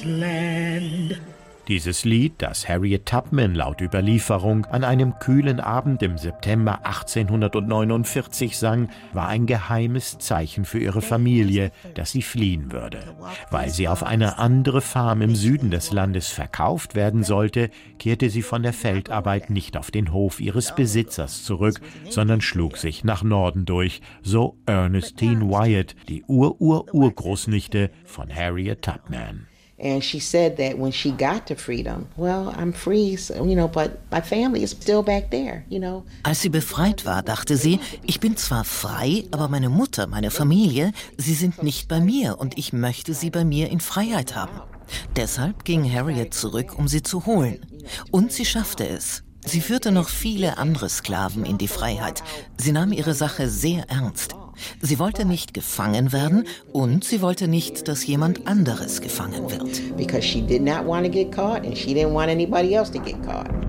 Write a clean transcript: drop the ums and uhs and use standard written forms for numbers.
land. Dieses Lied, das Harriet Tubman laut Überlieferung an einem kühlen Abend im September 1849 sang, war ein geheimes Zeichen für ihre Familie, dass sie fliehen würde. Weil sie auf eine andere Farm im Süden des Landes verkauft werden sollte, kehrte sie von der Feldarbeit nicht auf den Hof ihres Besitzers zurück, sondern schlug sich nach Norden durch, so Ernestine Wyatt, die Urgroßnichte von Harriet Tubman. And she said that when she got to freedom, well, I'm free, so, but my family is still back there, Als sie befreit war, dachte sie, ich bin zwar frei, aber meine Mutter, meine Familie, sie sind nicht bei mir und ich möchte sie bei mir in Freiheit haben. Deshalb ging Harriet zurück, um sie zu holen. Und sie schaffte es. Sie führte noch viele andere Sklaven in die Freiheit. Sie nahm ihre Sache sehr ernst. Sie wollte nicht gefangen werden und sie wollte nicht, dass jemand anderes gefangen wird. Because she did not want to get caught and she didn't want anybody else to get caught.